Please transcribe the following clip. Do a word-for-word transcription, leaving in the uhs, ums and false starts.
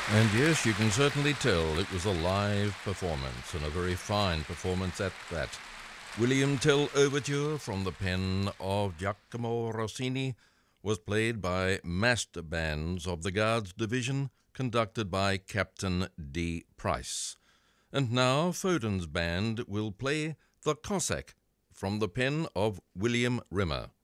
And yes, you can certainly tell it was a live performance, and a very fine performance at that. William Tell Overture from the pen of Giacomo Rossini was played by master bands of the Guards Division, conducted by Captain D. Price. And now Foden's band will play The Cossack from the pen of William Rimmer.